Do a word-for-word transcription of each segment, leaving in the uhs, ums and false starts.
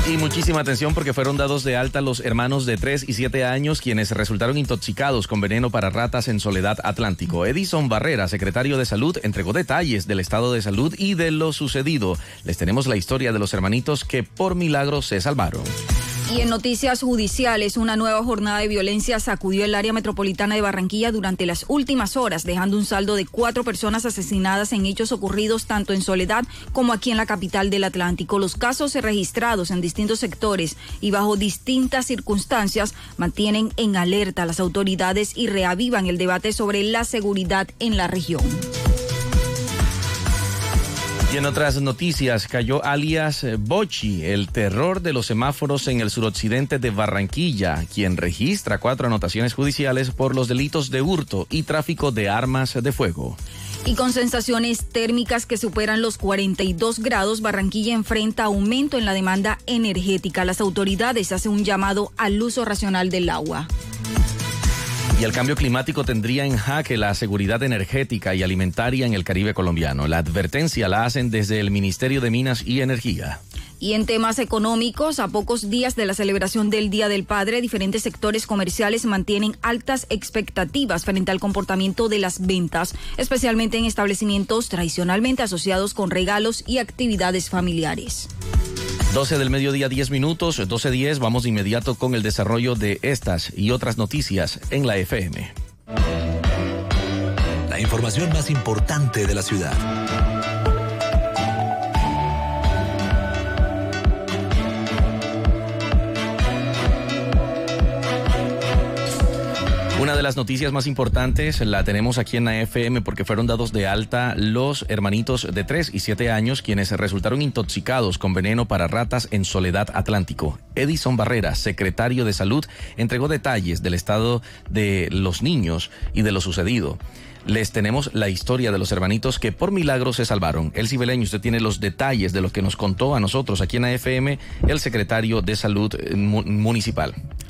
Y muchísima atención porque fueron dados de alta los hermanos de tres y siete años quienes resultaron intoxicados con veneno para ratas en Soledad Atlántico. Edison Barrera, secretario de Salud, entregó detalles del estado de salud y de lo sucedido. Les tenemos la historia de los hermanitos que por milagro se salvaron. Y en noticias judiciales, una nueva jornada de violencia sacudió el área metropolitana de Barranquilla durante las últimas horas, dejando un saldo de cuatro personas asesinadas en hechos ocurridos tanto en Soledad como aquí en la capital del Atlántico. Los casos registrados en distintos sectores y bajo distintas circunstancias mantienen en alerta a las autoridades y reavivan el debate sobre la seguridad en la región. Y en otras noticias, cayó alias Bochi, el terror de los semáforos en el suroccidente de Barranquilla, quien registra cuatro anotaciones judiciales por los delitos de hurto y tráfico de armas de fuego. Y con sensaciones térmicas que superan los cuarenta y dos grados, Barranquilla enfrenta aumento en la demanda energética. Las autoridades hacen un llamado al uso racional del agua. Y el cambio climático tendría en jaque la seguridad energética y alimentaria en el Caribe colombiano. La advertencia la hacen desde el Ministerio de Minas y Energía. Y en temas económicos, a pocos días de la celebración del Día del Padre, diferentes sectores comerciales mantienen altas expectativas frente al comportamiento de las ventas, especialmente en establecimientos tradicionalmente asociados con regalos y actividades familiares. doce del mediodía, diez minutos, doce diez, vamos de inmediato con el desarrollo de estas y otras noticias en la F M. La información más importante de la ciudad. Una de las noticias más importantes la tenemos aquí en la F M porque fueron dados de alta los hermanitos de tres y siete años quienes resultaron intoxicados con veneno para ratas en Soledad Atlántico. Edison Barrera, secretario de Salud, entregó detalles del estado de los niños y de lo sucedido. Les tenemos la historia de los hermanitos que por milagro se salvaron. El Cibeleño, usted tiene los detalles de lo que nos contó a nosotros aquí en la F M el secretario de Salud mu- municipal.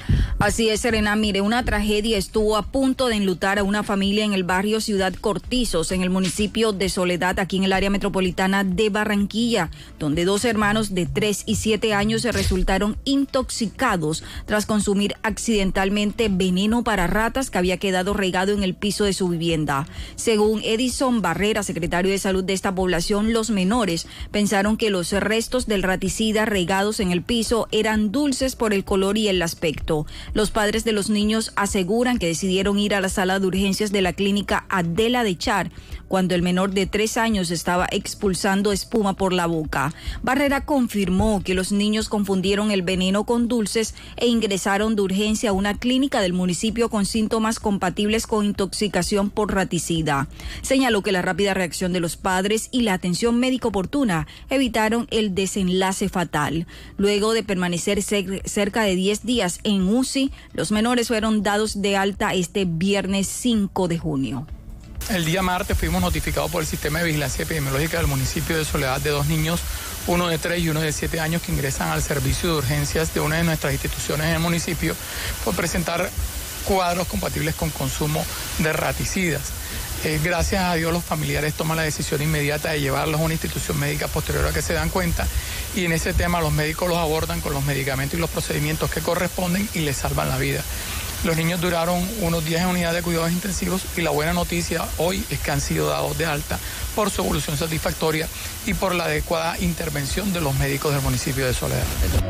Así es, Serena. Mire, una tragedia estuvo a punto de enlutar a una familia en el barrio Ciudad Cortizos, en el municipio de Soledad, aquí en el área metropolitana de Barranquilla, donde dos hermanos de tres y siete años se resultaron intoxicados tras consumir accidentalmente veneno para ratas que había quedado regado en el piso de su vivienda. Según Edison Barrera, secretario de Salud de esta población, los menores pensaron que los restos del raticida regados en el piso eran dulces por el color y el aspecto. Los padres de los niños aseguran que decidieron ir a la sala de urgencias de la clínica Adela de Char cuando el menor de tres años estaba expulsando espuma por la boca. Barrera confirmó que los niños confundieron el veneno con dulces e ingresaron de urgencia a una clínica del municipio con síntomas compatibles con intoxicación por raticida. Señaló que la rápida reacción de los padres y la atención médica oportuna evitaron el desenlace fatal. Luego de permanecer cerca de diez días en U C I, los menores fueron dados de alta este viernes cinco de junio. El día martes fuimos notificados por el Sistema de Vigilancia Epidemiológica del municipio de Soledad de dos niños, uno de tres y uno de siete años, que ingresan al servicio de urgencias de una de nuestras instituciones en el municipio por presentar cuadros compatibles con consumo de raticidas. Eh, gracias a Dios los familiares toman la decisión inmediata de llevarlos a una institución médica posterior a que se dan cuenta, y en ese tema los médicos los abordan con los medicamentos y los procedimientos que corresponden y les salvan la vida. Los niños duraron unos días en unidad de cuidados intensivos y la buena noticia hoy es que han sido dados de alta por su evolución satisfactoria y por la adecuada intervención de los médicos del municipio de Soledad.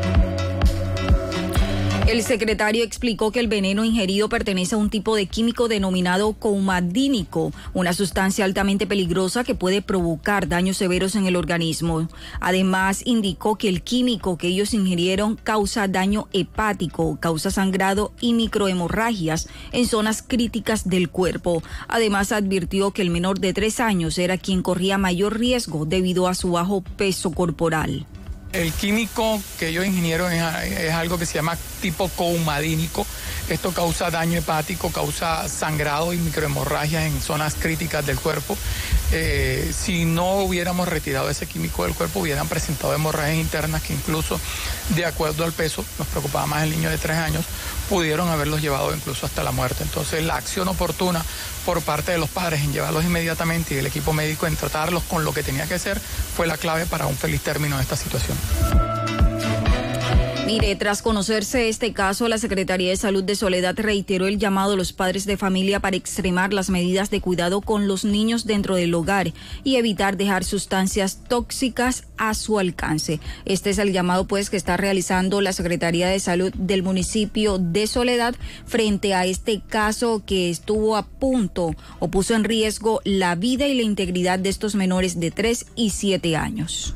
El secretario explicó que el veneno ingerido pertenece a un tipo de químico denominado coumadínico, una sustancia altamente peligrosa que puede provocar daños severos en el organismo. Además, indicó que el químico que ellos ingirieron causa daño hepático, causa sangrado y microhemorragias en zonas críticas del cuerpo. Además, advirtió que el menor de tres años era quien corría mayor riesgo debido a su bajo peso corporal. El químico que ellos ingirieron es, es algo que se llama tipo coumadínico. Esto causa daño hepático, causa sangrado y microhemorragias en zonas críticas del cuerpo. Eh, si no hubiéramos retirado ese químico del cuerpo, hubieran presentado hemorragias internas que incluso, de acuerdo al peso, nos preocupaba más el niño de tres años, pudieron haberlos llevado incluso hasta la muerte. Entonces, la acción oportuna por parte de los padres en llevarlos inmediatamente y del equipo médico en tratarlos con lo que tenía que ser fue la clave para un feliz término de esta situación. Mire, tras conocerse este caso, la Secretaría de Salud de Soledad reiteró el llamado a los padres de familia para extremar las medidas de cuidado con los niños dentro del hogar y evitar dejar sustancias tóxicas a su alcance. Este es el llamado, pues, que está realizando la Secretaría de Salud del municipio de Soledad frente a este caso que estuvo a punto o puso en riesgo la vida y la integridad de estos menores de tres y siete años.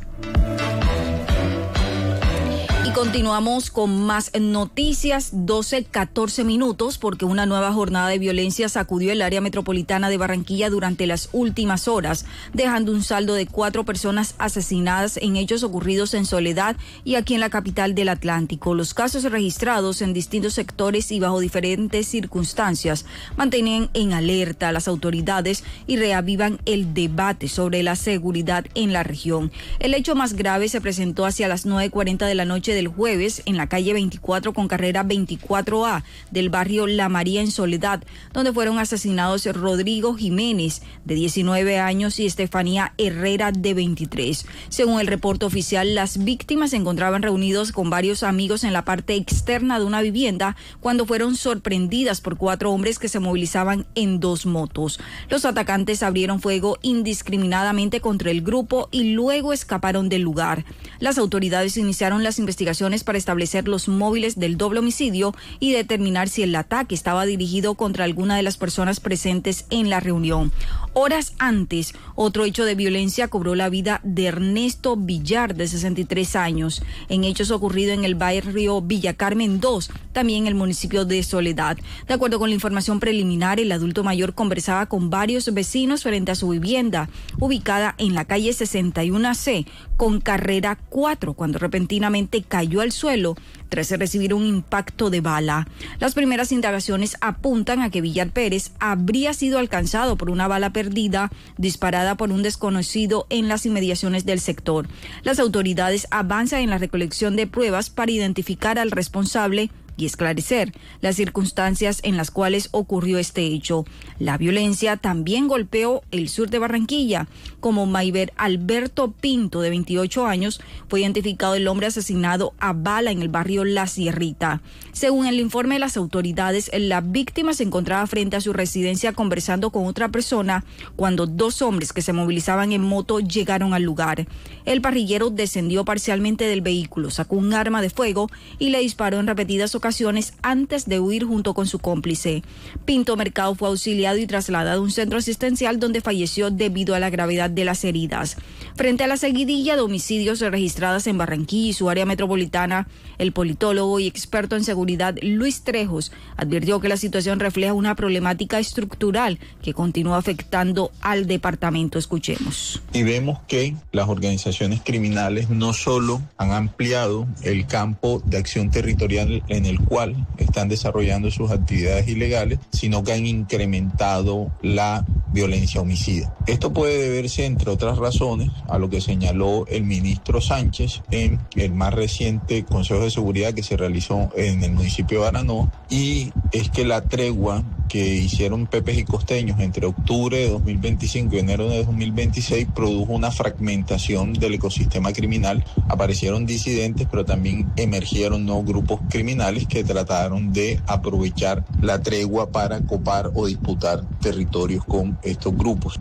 Y continuamos con más noticias, doce catorce minutos, porque una nueva jornada de violencia sacudió el área metropolitana de Barranquilla durante las últimas horas, dejando un saldo de cuatro personas asesinadas en hechos ocurridos en Soledad y aquí en la capital del Atlántico. Los casos registrados en distintos sectores y bajo diferentes circunstancias mantienen en alerta a las autoridades y reavivan el debate sobre la seguridad en la región. El hecho más grave se presentó hacia las nueve cuarenta de la noche del jueves en la calle veinticuatro con carrera veinticuatro A del barrio La María en Soledad, donde fueron asesinados Rodrigo Jiménez, de diecinueve años, y Estefanía Herrera, de veintitrés. Según el reporte oficial, las víctimas se encontraban reunidos con varios amigos en la parte externa de una vivienda cuando fueron sorprendidas por cuatro hombres que se movilizaban en dos motos. Los atacantes abrieron fuego indiscriminadamente contra el grupo y luego escaparon del lugar. Las autoridades iniciaron las investigaciones para establecer los móviles del doble homicidio y determinar si el ataque estaba dirigido contra alguna de las personas presentes en la reunión. Horas antes, otro hecho de violencia cobró la vida de Ernesto Villar, de sesenta y tres años, en hechos ocurridos en el barrio Villa Carmen dos, también en el municipio de Soledad. De acuerdo con la información preliminar, el adulto mayor conversaba con varios vecinos frente a su vivienda, ubicada en la calle sesenta y uno C, con carrera cuatro, cuando repentinamente cayó al suelo tras recibir un impacto de bala. Las primeras indagaciones apuntan a que Villar Pérez habría sido alcanzado por una bala perdida disparada por un desconocido en las inmediaciones del sector. Las autoridades avanzan en la recolección de pruebas para identificar al responsable y esclarecer las circunstancias en las cuales ocurrió este hecho. La violencia también golpeó el sur de Barranquilla. Como Mayber Alberto Pinto, de veintiocho años, fue identificado el hombre asesinado a bala en el barrio La Sierrita. Según el informe de las autoridades, la víctima se encontraba frente a su residencia conversando con otra persona cuando dos hombres que se movilizaban en moto llegaron al lugar. El parrillero descendió parcialmente del vehículo, sacó un arma de fuego y le disparó en repetidas ocasiones antes de huir junto con su cómplice. Pinto Mercado fue auxiliado y trasladado a un centro asistencial donde falleció debido a la gravedad de las heridas. Frente a la seguidilla de homicidios registradas en Barranquilla y su área metropolitana, el politólogo y experto en seguridad Luis Trejos advirtió que la situación refleja una problemática estructural que continúa afectando al departamento. Escuchemos. Y vemos que las organizaciones criminales no solo han ampliado el campo de acción territorial en el cual están desarrollando sus actividades ilegales, sino que han incrementado la violencia homicida. Esto puede deberse, entre otras razones, a lo que señaló el ministro Sánchez en el más reciente Consejo de Seguridad que se realizó en el municipio de Baranoa, y es que la tregua que hicieron Pepes y Costeños entre octubre de dos mil veinticinco y enero de dos mil veintiséis produjo una fragmentación del ecosistema criminal. Aparecieron disidentes, pero también emergieron nuevos grupos criminales que trataron de aprovechar la tregua para copar o disputar territorios con estos grupos.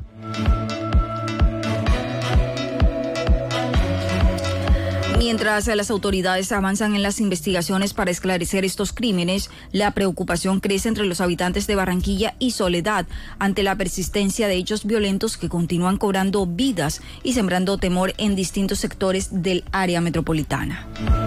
Mientras las autoridades avanzan en las investigaciones para esclarecer estos crímenes, la preocupación crece entre los habitantes de Barranquilla y Soledad ante la persistencia de hechos violentos que continúan cobrando vidas y sembrando temor en distintos sectores del área metropolitana.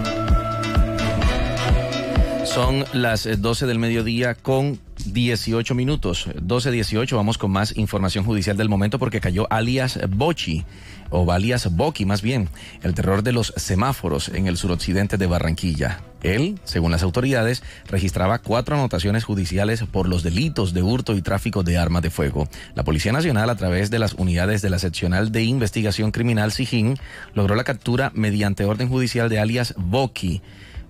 Son las doce del mediodía con dieciocho minutos. doce dieciocho, vamos con más información judicial del momento porque cayó alias Bochi, o alias Boqui más bien, el terror de los semáforos en el suroccidente de Barranquilla. Él, según las autoridades, registraba cuatro anotaciones judiciales por los delitos de hurto y tráfico de armas de fuego. La Policía Nacional, a través de las unidades de la Seccional de Investigación Criminal SIJIN, logró la captura mediante orden judicial de alias Boqui,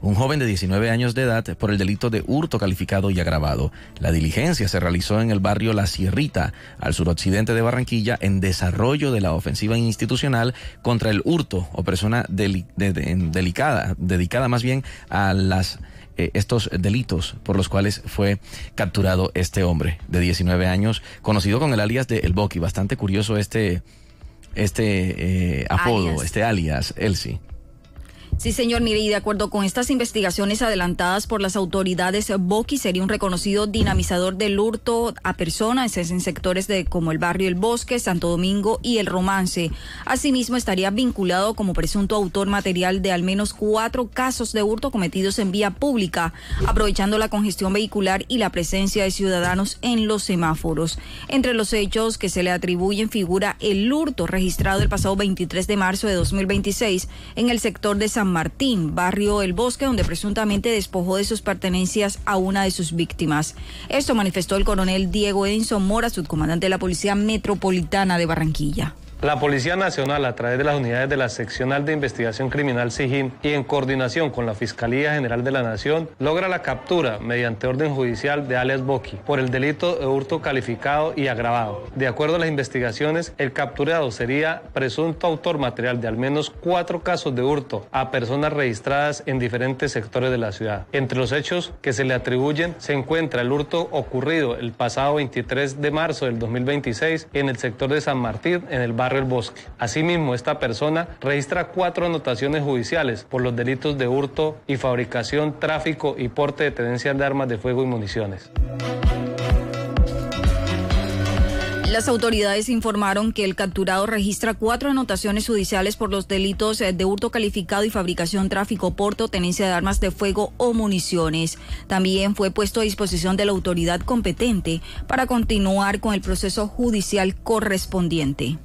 un joven de diecinueve años de edad por el delito de hurto calificado y agravado. La diligencia se realizó en el barrio La Sierrita, al suroccidente de Barranquilla, en desarrollo de la ofensiva institucional contra el hurto o persona deli- de, de, delicada, dedicada más bien a las eh, estos delitos por los cuales fue capturado este hombre de diecinueve años, conocido con el alias de El Boqui. Bastante curioso este, este eh, apodo, alias. este alias, Elsie. Sí, señor, mire, y de acuerdo con estas investigaciones adelantadas por las autoridades, Boqui sería un reconocido dinamizador del hurto a personas en sectores de como el barrio El Bosque, Santo Domingo y El Romance. Asimismo, estaría vinculado como presunto autor material de al menos cuatro casos de hurto cometidos en vía pública, aprovechando la congestión vehicular y la presencia de ciudadanos en los semáforos. Entre los hechos que se le atribuyen figura el hurto registrado el pasado veintitrés de marzo de dos mil veintiséis en el sector de San Martín, barrio El Bosque, donde presuntamente despojó de sus pertenencias a una de sus víctimas. Esto manifestó el coronel Diego Edinson Mora, subcomandante de la Policía Metropolitana de Barranquilla. La Policía Nacional, a través de las unidades de la Seccional de Investigación Criminal SIGIN y en coordinación con la Fiscalía General de la Nación, logra la captura mediante orden judicial de alias Boqui por el delito de hurto calificado y agravado. De acuerdo a las investigaciones, el capturado sería presunto autor material de al menos cuatro casos de hurto a personas registradas en diferentes sectores de la ciudad. Entre los hechos que se le atribuyen se encuentra el hurto ocurrido el pasado veintitrés de marzo del dos mil veintiséis en el sector de San Martín, en el barrio El Bosque. Asimismo, esta persona registra cuatro anotaciones judiciales por los delitos de hurto y fabricación, tráfico y porte de tenencias de armas de fuego y municiones. Las autoridades informaron que el capturado registra cuatro anotaciones judiciales por los delitos de hurto calificado y fabricación, tráfico, porte o tenencia de armas de fuego o municiones. También fue puesto a disposición de la autoridad competente para continuar con el proceso judicial correspondiente.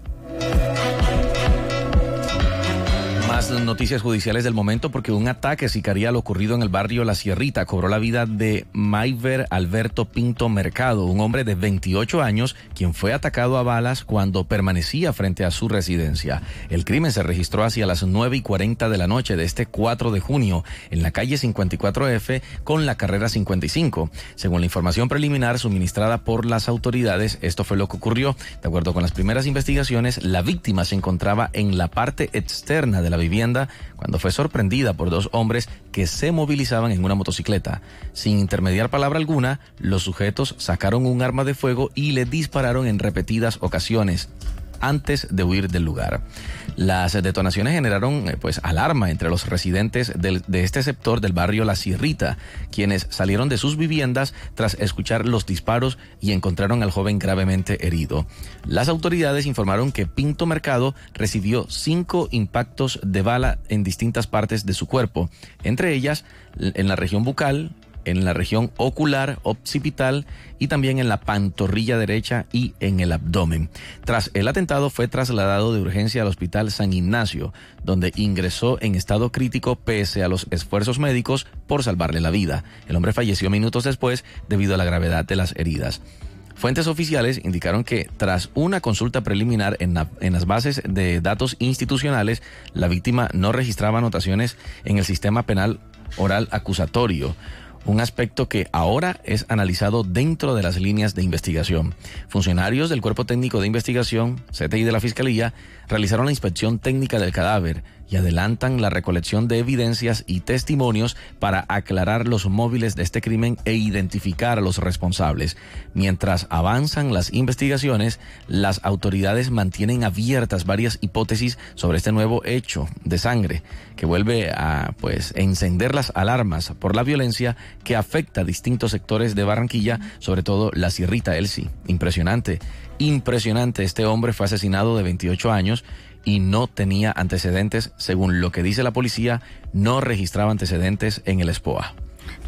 Más noticias judiciales del momento, porque un ataque sicarial ocurrido en el barrio La Sierrita cobró la vida de Mayver Alberto Pinto Mercado, un hombre de veintiocho años, quien fue atacado a balas cuando permanecía frente a su residencia. El crimen se registró hacia las nueve y cuarenta de la noche de este cuatro de junio en la calle cincuenta y cuatro F con la carrera cincuenta y cinco. Según la información preliminar suministrada por las autoridades, esto fue lo que ocurrió. De acuerdo con las primeras investigaciones, la víctima se encontraba en la parte externa de la vivienda cuando fue sorprendida por dos hombres que se movilizaban en una motocicleta. Sin intermediar palabra alguna, los sujetos sacaron un arma de fuego y le dispararon en repetidas ocasiones antes de huir del lugar. Las detonaciones generaron eh, pues alarma entre los residentes del, de este sector del barrio La Sierrita, quienes salieron de sus viviendas tras escuchar los disparos y encontraron al joven gravemente herido. Las autoridades informaron que Pinto Mercado recibió cinco impactos de bala en distintas partes de su cuerpo, entre ellas en la región bucal, en la región ocular, occipital y también en la pantorrilla derecha y en el abdomen. Tras el atentado fue trasladado de urgencia al Hospital San Ignacio, donde ingresó en estado crítico pese a los esfuerzos médicos por salvarle la vida. El hombre falleció minutos después debido a la gravedad de las heridas. Fuentes oficiales indicaron que tras una consulta preliminar en, la, en las bases de datos institucionales, la víctima no registraba anotaciones en el sistema penal oral acusatorio, un aspecto que ahora es analizado dentro de las líneas de investigación. Funcionarios del Cuerpo Técnico de Investigación, C T I de la Fiscalía, realizaron la inspección técnica del cadáver y adelantan la recolección de evidencias y testimonios para aclarar los móviles de este crimen e identificar a los responsables. Mientras avanzan las investigaciones, las autoridades mantienen abiertas varias hipótesis sobre este nuevo hecho de sangre que vuelve a pues encender las alarmas por la violencia que afecta a distintos sectores de Barranquilla, sobre todo La Sierrita. Elsie, impresionante, impresionante. Este hombre fue asesinado de veintiocho años y no tenía antecedentes. Según lo que dice la policía, no registraba antecedentes en el S P O A.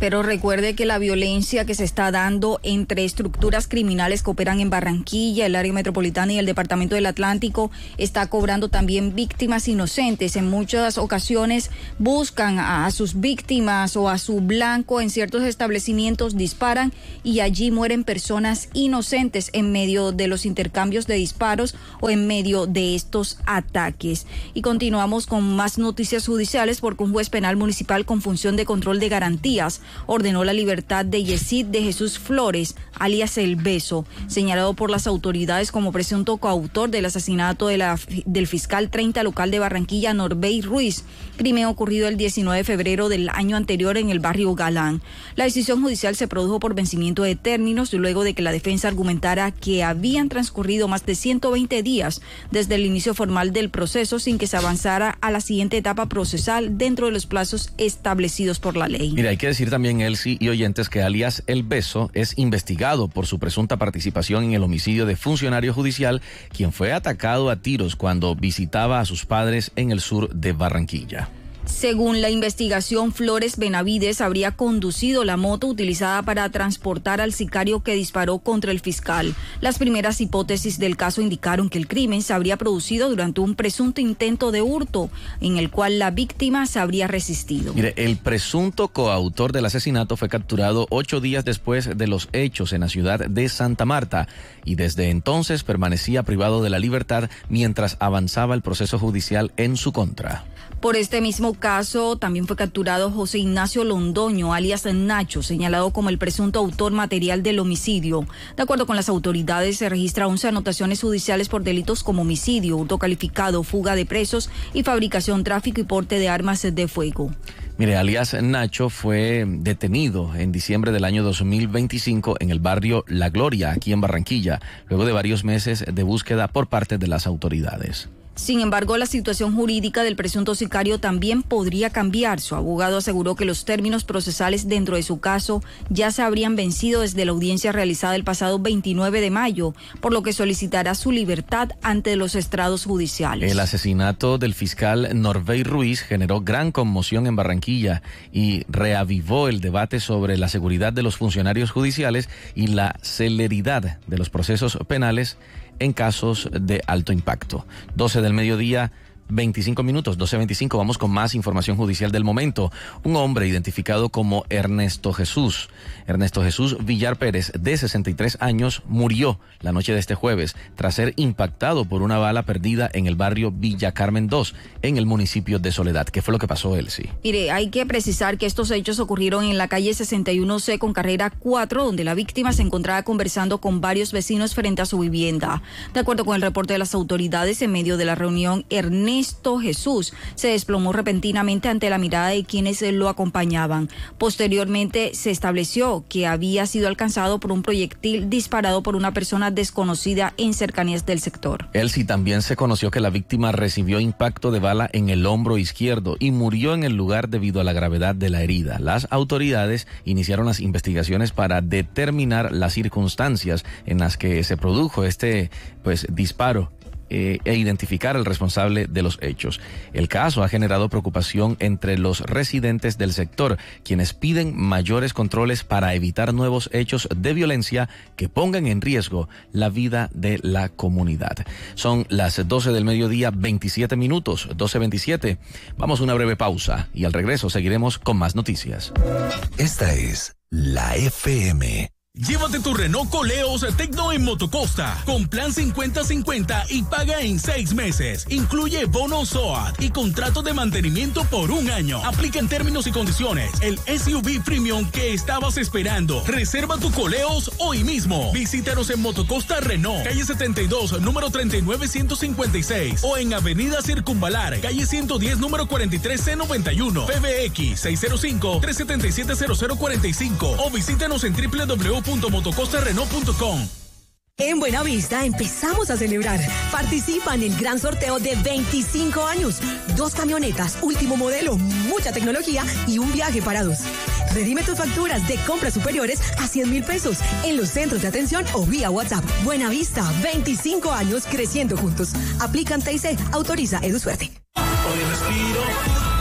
Pero recuerde que la violencia que se está dando entre estructuras criminales que operan en Barranquilla, el área metropolitana y el departamento del Atlántico está cobrando también víctimas inocentes. En muchas ocasiones buscan a, a sus víctimas o a su blanco en ciertos establecimientos, disparan y allí mueren personas inocentes en medio de los intercambios de disparos o en medio de estos ataques. Y continuamos con más noticias judiciales porque un juez penal municipal con función de control de garantías ordenó la libertad de Yesid de Jesús Flores, alias El Beso, señalado por las autoridades como presunto coautor del asesinato de la, del fiscal treinta local de Barranquilla, Norbey Ruiz, crimen ocurrido el diecinueve de febrero del año anterior en el barrio Galán. La decisión judicial se produjo por vencimiento de términos luego de que la defensa argumentara que habían transcurrido más de ciento veinte días desde el inicio formal del proceso sin que se avanzara a la siguiente etapa procesal dentro de los plazos establecidos por la ley. Mira, hay que decir también, Elsie y oyentes, que alias El Beso es investigado por su presunta participación en el homicidio de funcionario judicial, quien fue atacado a tiros cuando visitaba a sus padres en el sur de Barranquilla. Según la investigación, Flores Benavides habría conducido la moto utilizada para transportar al sicario que disparó contra el fiscal. Las primeras hipótesis del caso indicaron que el crimen se habría producido durante un presunto intento de hurto, en el cual la víctima se habría resistido. Mire, el presunto coautor del asesinato fue capturado ocho días después de los hechos en la ciudad de Santa Marta y desde entonces permanecía privado de la libertad mientras avanzaba el proceso judicial en su contra. Por este mismo caso, también fue capturado José Ignacio Londoño, alias Nacho, señalado como el presunto autor material del homicidio. De acuerdo con las autoridades, se registra once anotaciones judiciales por delitos como homicidio, hurto calificado, fuga de presos y fabricación, tráfico y porte de armas de fuego. Mire, alias Nacho fue detenido en diciembre del año dos mil veinticinco en el barrio La Gloria, aquí en Barranquilla, luego de varios meses de búsqueda por parte de las autoridades. Sin embargo, la situación jurídica del presunto sicario también podría cambiar. Su abogado aseguró que los términos procesales dentro de su caso ya se habrían vencido desde la audiencia realizada el pasado veintinueve de mayo, por lo que solicitará su libertad ante los estrados judiciales. El asesinato del fiscal Norbey Ruiz generó gran conmoción en Barranquilla y reavivó el debate sobre la seguridad de los funcionarios judiciales y la celeridad de los procesos penales en casos de alto impacto. doce del mediodía, veinticinco minutos, doce veinticinco, vamos con más información judicial del momento. Un hombre identificado como Ernesto Jesús, Ernesto Jesús Villar Pérez, de sesenta y tres años, murió la noche de este jueves tras ser impactado por una bala perdida en el barrio Villa Carmen dos, en el municipio de Soledad. ¿Qué fue lo que pasó, Elsie? Mire, hay que precisar que estos hechos ocurrieron en la calle sesenta y uno C con carrera cuatro, donde la víctima se encontraba conversando con varios vecinos frente a su vivienda. De acuerdo con el reporte de las autoridades, en medio de la reunión, Ernesto Ernesto Jesús se desplomó repentinamente ante la mirada de quienes lo acompañaban. Posteriormente se estableció que había sido alcanzado por un proyectil disparado por una persona desconocida en cercanías del sector. Elsie, también se conoció que la víctima recibió impacto de bala en el hombro izquierdo y murió en el lugar debido a la gravedad de la herida. Las autoridades iniciaron las investigaciones para determinar las circunstancias en las que se produjo este pues disparo e identificar al responsable de los hechos. El caso ha generado preocupación entre los residentes del sector, quienes piden mayores controles para evitar nuevos hechos de violencia que pongan en riesgo la vida de la comunidad. Son las doce del mediodía, veintisiete minutos, doce veintisiete. Vamos a una breve pausa y al regreso seguiremos con más noticias. Esta es la F M. Llévate tu Renault Koleos Tecno en Motocosta con plan cincuenta cincuenta y paga en seis meses. Incluye bono S O A T y contrato de mantenimiento por un año. Aplica en términos y condiciones. El S U V Premium que estabas esperando. Reserva tu Koleos hoy mismo. Visítanos en Motocosta Renault, calle setenta y dos, número treinta y nueve ciento cincuenta y seis, o en Avenida Circunvalar, calle ciento diez, número cuarenta y tres C noventa y uno. P B X seis cero cinco, tres siete siete, cero cero cuatro cinco o visítanos en w w w punto motocosta renault punto com. En Buenavista empezamos a celebrar. Participa en el gran sorteo de veinticinco años. Dos camionetas, último modelo, mucha tecnología y un viaje para dos. Redime tus facturas de compras superiores a cien mil pesos en los centros de atención o vía WhatsApp. Buenavista, veinticinco años creciendo juntos. Aplican T I C, autoriza EduSuerte. Hoy respiro.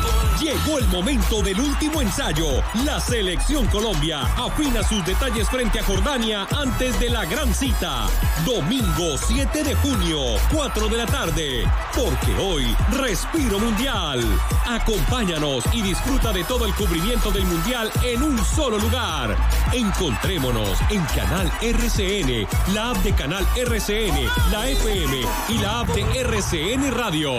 Llegó el momento del último ensayo. La Selección Colombia afina sus detalles frente a Jordania antes de la gran cita. Domingo siete de junio, cuatro de la tarde. Porque hoy, respiro mundial. Acompáñanos y disfruta de todo el cubrimiento del mundial en un solo lugar. Encontrémonos en Canal R C N, la app de Canal R C N, la F M y la app de R C N Radio.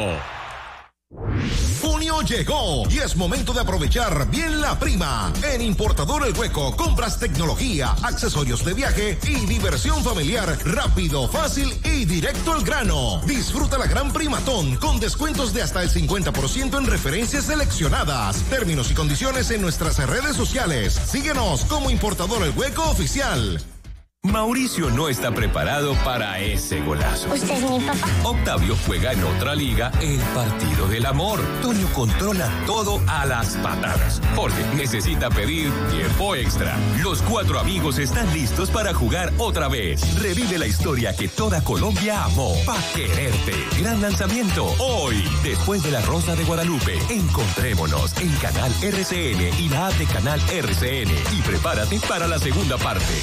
Junio llegó y es momento de aprovechar bien la prima. En Importador El Hueco compras tecnología, accesorios de viaje y diversión familiar rápido, fácil y directo al grano. Disfruta la gran primatón con descuentos de hasta el cincuenta por ciento en referencias seleccionadas. Términos y condiciones en nuestras redes sociales. Síguenos como Importador El Hueco Oficial. Mauricio no está preparado para ese golazo. ¿Usted es mi papá? Octavio juega en otra liga, el partido del amor. Toño controla todo a las patadas. Jorge necesita pedir tiempo extra. Los cuatro amigos están listos para jugar otra vez. Revive la historia que toda Colombia amó. Pa' quererte. Gran lanzamiento hoy. Después de La Rosa de Guadalupe. Encontrémonos en Canal R C N y la app de Canal R C N. Y prepárate para la segunda parte.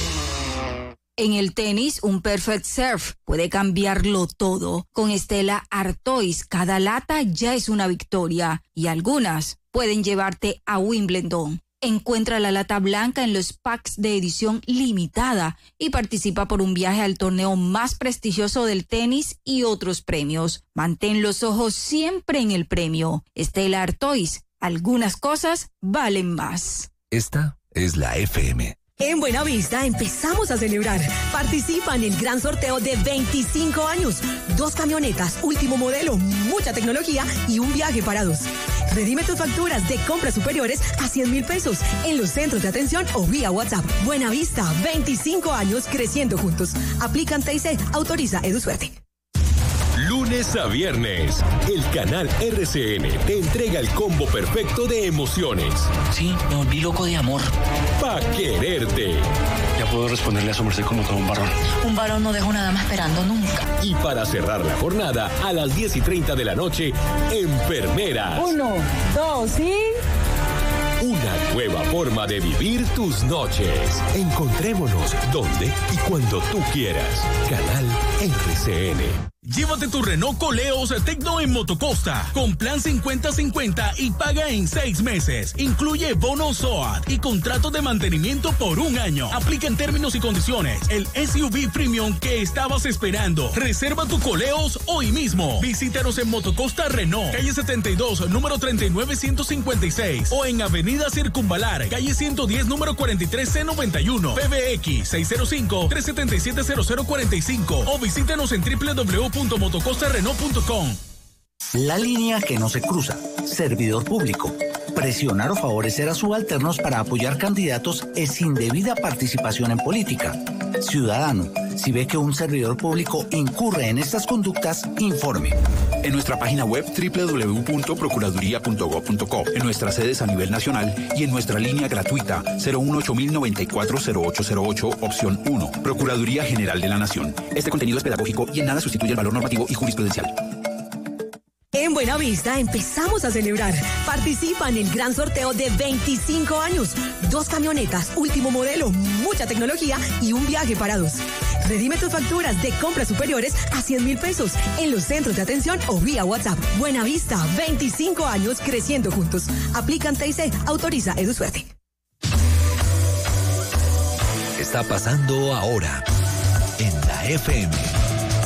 En el tenis, un perfect serve puede cambiarlo todo. Con Stella Artois, cada lata ya es una victoria y algunas pueden llevarte a Wimbledon. Encuentra la lata blanca en los packs de edición limitada y participa por un viaje al torneo más prestigioso del tenis y otros premios. Mantén los ojos siempre en el premio. Stella Artois, algunas cosas valen más. Esta es la F M. En Buenavista empezamos a celebrar. Participa en el gran sorteo de veinticinco años. Dos camionetas, último modelo, mucha tecnología y un viaje para dos. Redime tus facturas de compras superiores a cien mil pesos en los centros de atención o vía WhatsApp. Buenavista, veinticinco años creciendo juntos. Aplican T I C, autoriza EduSuerte. Lunes a viernes, el canal R C N te entrega el combo perfecto de emociones. Sí, me volví loco de amor. Pa' quererte. Ya puedo responderle a su merced como todo un varón. Un varón no deja una dama esperando nunca. Y para cerrar la jornada, a las diez y treinta de la noche, Enfermeras. Uno, dos y... Una nueva forma de vivir tus noches. Encontrémonos donde y cuando tú quieras. Canal R C N. Llévate tu Renault Coleos Tecno en Motocosta con plan cincuenta cincuenta y paga en seis meses. Incluye bono SOAT y contrato de mantenimiento por un año. Aplica en términos y condiciones. El S U V Premium que estabas esperando. Reserva tu Coleos hoy mismo. Visítanos en Motocosta Renault, calle setenta y dos, número treinta y nueve ciento cincuenta y seis o en Avenida Circunvalar, calle ciento diez, número cuarenta y tres C noventa y uno. P B X seis cero cinco, tres siete siete, cero cero cuatro cinco o visítanos en doble u doble u doble u punto motocosta renault punto com. La línea que no se cruza. Servidor público. Presionar o favorecer a subalternos para apoyar candidatos es indebida participación en política. Ciudadano, si ve que un servidor público incurre en estas conductas, informe. En nuestra página web doble u doble u doble u punto procuraduría punto gob punto co, en nuestras sedes a nivel nacional y en nuestra línea gratuita cero uno ocho mil noventa y cuatro cero ocho cero ocho, opción uno. Procuraduría General de la Nación. Este contenido es pedagógico y en nada sustituye el valor normativo y jurisprudencial. En Buenavista empezamos a celebrar. Participa en el gran sorteo de veinticinco años. Dos camionetas, último modelo, mucha tecnología y un viaje para dos. Redime tus facturas de compras superiores a cien mil pesos en los centros de atención o vía WhatsApp. Buenavista, veinticinco años creciendo juntos. Aplican T I C, autoriza EduSuerte. Está pasando ahora en la F M.